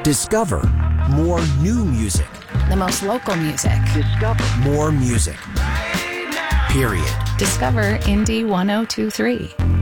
Discover more new music. The most local music. Discover more music. Period. Discover Indie 1023.